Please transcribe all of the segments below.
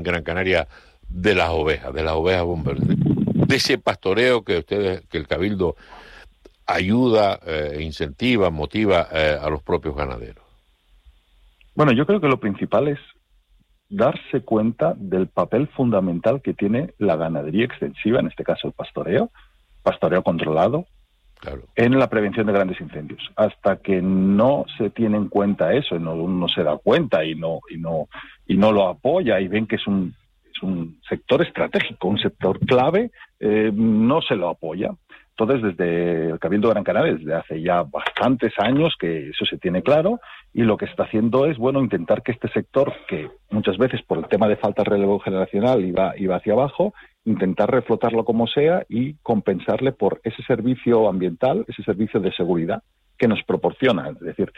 Gran Canaria de las ovejas Bombers, de ese pastoreo que el Cabildo ayuda, incentiva, motiva a los propios ganaderos? Bueno, yo creo que lo principal es darse cuenta del papel fundamental que tiene la ganadería extensiva, en este caso el pastoreo controlado, claro, en la prevención de grandes incendios. Hasta que no se tiene en cuenta eso, no se da cuenta y no lo apoya, y ven que es un sector estratégico, un sector clave, no se lo apoya. Entonces, desde el Cabildo de Gran Canaria, desde hace ya bastantes años que eso se tiene claro, y lo que está haciendo es, intentar que este sector, que muchas veces por el tema de falta de relevo generacional iba hacia abajo, intentar reflotarlo como sea y compensarle por ese servicio ambiental, ese servicio de seguridad que nos proporciona. Es decir,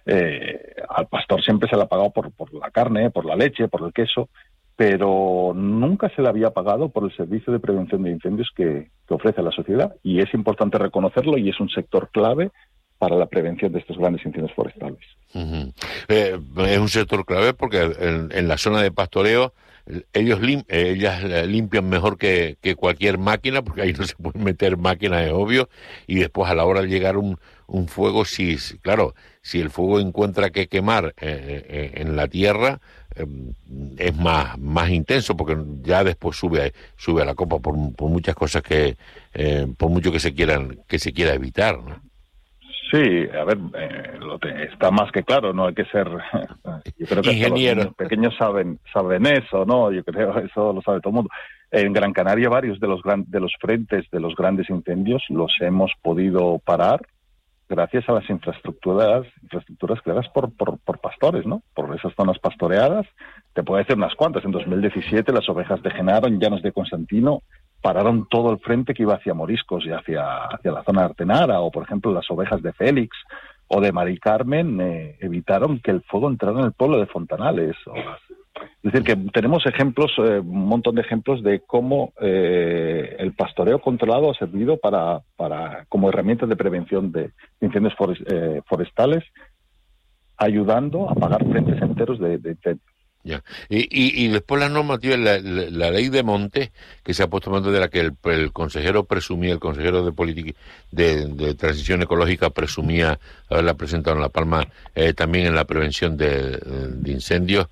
al pastor siempre se le ha pagado por la carne, por la leche, por el queso, pero nunca se le había pagado por el servicio de prevención de incendios que ofrece la sociedad, y es importante reconocerlo, y es un sector clave para la prevención de estos grandes incendios forestales. Uh-huh. Es un sector clave porque en la zona de pastoreo ellas limpian mejor que cualquier máquina, porque ahí no se pueden meter máquinas, es obvio, y después a la hora de llegar un fuego, si el fuego encuentra que quemar en la tierra, es más intenso, porque ya después sube a la copa por muchas cosas por mucho que se quiera evitar, ¿no? Sí, a ver, está más que claro, no hay que ser... Yo creo que ingeniero. Los pequeños saben eso, ¿no? Yo creo eso lo sabe todo el mundo. En Gran Canaria varios de los frentes de los grandes incendios los hemos podido parar gracias a las infraestructuras creadas por pastores, ¿no? Por esas zonas pastoreadas. Te puedo decir unas cuantas. En 2017 las ovejas de Genaro, en Llanos de Constantino, pararon todo el frente que iba hacia Moriscos y hacia la zona de Artenara, o por ejemplo las ovejas de Félix o de Mari Carmen evitaron que el fuego entrara en el pueblo de Fontanales. Es decir, que tenemos ejemplos, un montón de ejemplos de cómo el pastoreo controlado ha servido como herramienta de prevención de incendios forestales, ayudando a apagar frentes enteros de incendios. Ya. Y después la normativa, la ley de montes, que se ha puesto mando de la que el consejero de política de transición ecológica presumía haberla presentado en La Palma, también en la prevención de incendios.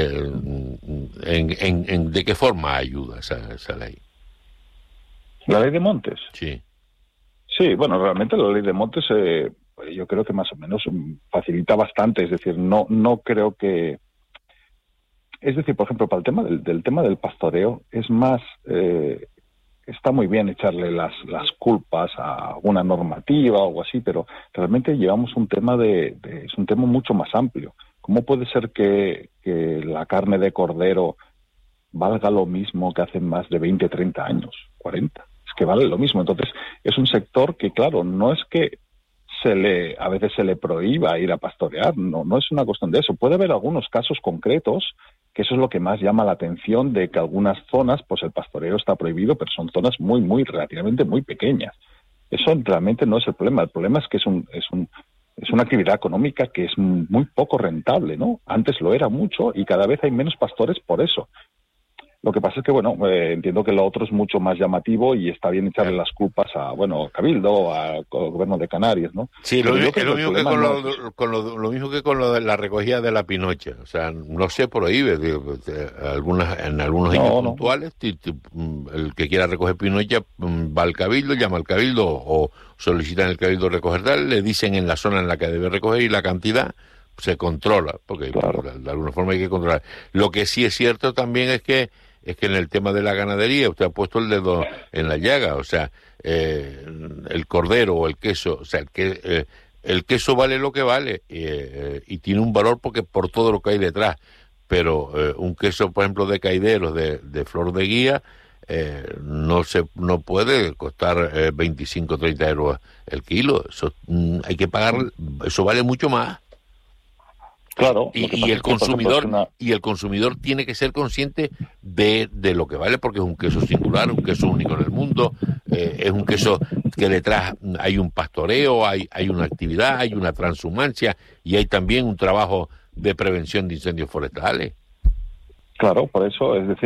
¿De qué forma ayuda esa ley? ¿La ley de montes? Sí. Sí, bueno, realmente la ley de montes yo creo que más o menos facilita bastante, es decir, no creo que... Es decir, por ejemplo, para el tema del tema del pastoreo, es más, está muy bien echarle las culpas a una normativa o algo así, pero realmente llevamos un tema es un tema mucho más amplio. ¿Cómo puede ser que la carne de cordero valga lo mismo que hace más de 20, 30 años, 40? Es que vale lo mismo. Entonces, es un sector que, claro, no es que a veces se le prohíba ir a pastorear, no es una cuestión de eso. Puede haber algunos casos concretos, que eso es lo que más llama la atención, de que algunas zonas, pues el pastoreo está prohibido, pero son zonas relativamente muy pequeñas. Eso realmente no es el problema. El problema es que es una actividad económica que es muy poco rentable, ¿no? Antes lo era mucho y cada vez hay menos pastores por eso. Lo que pasa es que, entiendo que lo otro es mucho más llamativo y está bien echarle las culpas a Cabildo, al Gobierno de Canarias, ¿no? Sí, lo mismo que con lo de la recogida de la pinocha. O sea, no se prohíbe, en algunos años puntuales, el que quiera recoger pinocha va al Cabildo, llama al Cabildo o solicita en el Cabildo recoger tal, le dicen en la zona en la que debe recoger y la cantidad se controla, porque claro, de alguna forma hay que controlar. Lo que sí es cierto también es que en el tema de la ganadería usted ha puesto el dedo en la llaga, o sea, el cordero o el queso, o sea, el queso vale lo que vale y tiene un valor porque por todo lo que hay detrás, pero un queso, por ejemplo, de caideros, de flor de guía, no puede costar 25 o 30 euros el kilo, eso hay que pagar, eso vale mucho más. Claro, y el consumidor tiene que ser consciente de lo que vale, porque es un queso singular, un queso único en el mundo, es un queso que detrás hay un pastoreo, hay una actividad, hay una transhumancia y hay también un trabajo de prevención de incendios forestales. Claro, por eso, es decir,